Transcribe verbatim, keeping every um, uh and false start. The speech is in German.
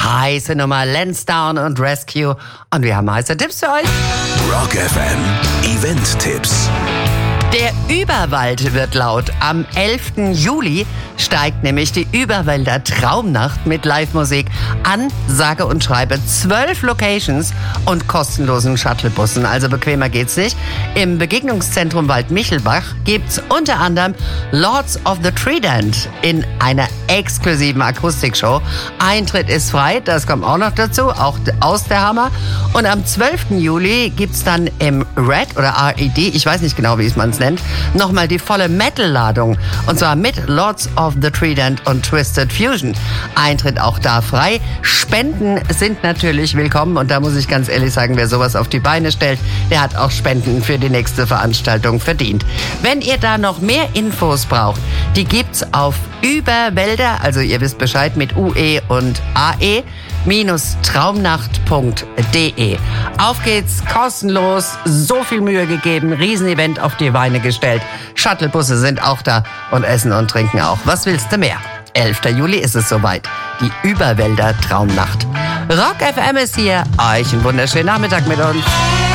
Heiße Nummer Lansdowne und Rescue. Und wir haben heiße Tipps für euch. Rock F M Event-Tipps. Der Überwald wird laut. Am elften Juli steigt nämlich die Überwälder Traumnacht mit Live-Musik an, sage und schreibe zwölf Locations und kostenlosen Shuttlebussen. Also bequemer geht's nicht. Im Begegnungszentrum Waldmichelbach gibt's unter anderem Lords of the Trident in einer exklusiven Akustikshow. Eintritt ist frei, das kommt auch noch dazu, auch aus der Hammer. Und am zwölften Juli gibt's dann im Red oder R E D, ich weiß nicht genau, wie man es nennt, nochmal die volle Metal-Ladung. Und zwar mit Lords of the Trident und Twisted Fusion. Eintritt auch da frei. Spenden sind natürlich willkommen. Und da muss ich ganz ehrlich sagen, wer sowas auf die Beine stellt, der hat auch Spenden für die nächste Veranstaltung verdient. Wenn ihr da noch mehr Infos braucht, die gibt's auf Überwälder, also ihr wisst Bescheid, mit U E und A E, minus traumnacht punkt de. Auf geht's, kostenlos, so viel Mühe gegeben, Riesenevent auf die Beine gestellt. Shuttlebusse sind auch da und Essen und Trinken auch. Was willst du mehr? elften Juli ist es soweit. Die Überwälder Traumnacht. Rock F M ist hier. Euch einen wunderschönen Nachmittag mit uns.